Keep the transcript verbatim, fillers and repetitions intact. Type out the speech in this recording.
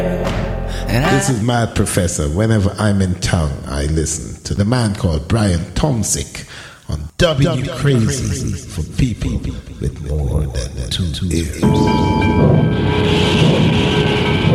This is Mad Professor. Whenever I'm in town, I listen to the man called Brian Tomsick on W Crazy for people with more than two ears.